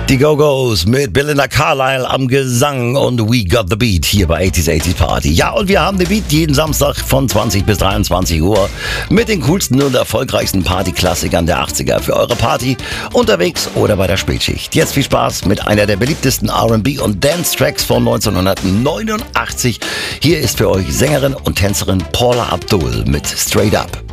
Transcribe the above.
Die Go-Go's mit Belinda Carlisle am Gesang und We Got the Beat hier bei 80s Party. Ja, und wir haben den Beat jeden Samstag von 20 bis 23 Uhr mit den coolsten und erfolgreichsten Partyklassikern der 80er für eure Party, unterwegs oder bei der Spätschicht. Jetzt viel Spaß mit einer der beliebtesten R&B und Dance-Tracks von 1989. Hier ist für euch Sängerin und Tänzerin Paula Abdul mit Straight Up.